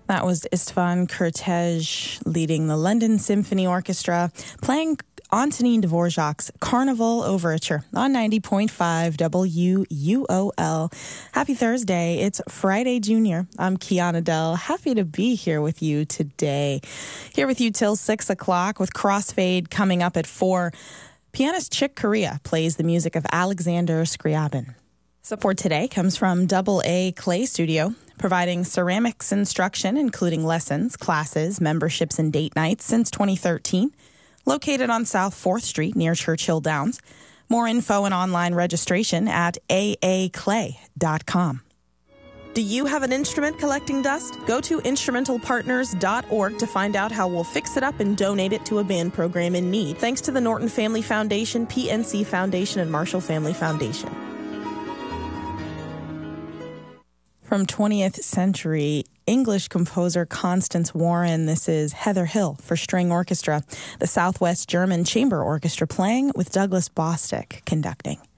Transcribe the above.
That was Istvan Kertész leading the London Symphony Orchestra, playing Antonin Dvorak's Carnival Overture on 90.5 WUOL. Happy Thursday. It's Friday, Junior. I'm Kiana Dell. Happy to be here with you today. Here with you till 6 o'clock with Crossfade coming up at 4. Pianist Chick Corea plays the music of Alexander Scriabin. Support today comes from Double A Clay Studio, providing ceramics instruction, including lessons, classes, memberships, and date nights since 2013. Located on South 4th Street near Churchill Downs. More info and online registration at aaclay.com. Do you have an instrument collecting dust? Go to instrumentalpartners.org to find out how we'll fix it up and donate it to a band program in need. Thanks to the Norton Family Foundation, PNC Foundation, and Marshall Family Foundation. From 20th century English composer Constance Warren, this is Heather Hill for string orchestra, the Southwest German Chamber Orchestra playing with Douglas Bostic conducting.